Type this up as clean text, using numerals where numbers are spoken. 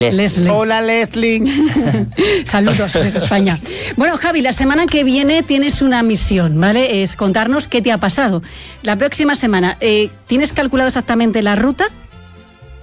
Leslie. Hola, Leslie. Saludos desde España. Bueno, Javi, la semana que viene tienes una misión, ¿vale? Es contarnos qué te ha pasado. La próxima semana, ¿tienes calculado exactamente la ruta?